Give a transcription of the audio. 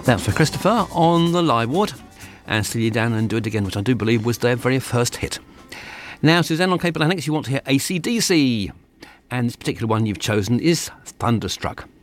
That's for Christopher on the Live Ward, and Steal You Down and Do It Again, which I do believe was their very first hit. Now, Suzanne on Cable Annex, you want to hear AC/DC, and this particular one you've chosen is Thunderstruck.